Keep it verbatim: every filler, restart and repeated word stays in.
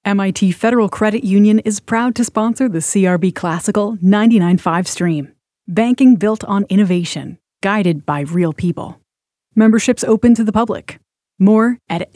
M I T Federal Credit Union is proud to sponsor the C R B Classical ninety-nine point five stream. Banking built on innovation, guided by real people. Memberships open to the public. More at